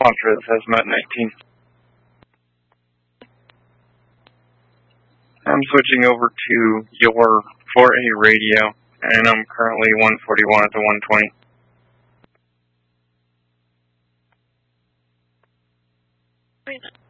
Montrez has met 19. I'm switching over to your 4A radio, and I'm currently 141 at the 120.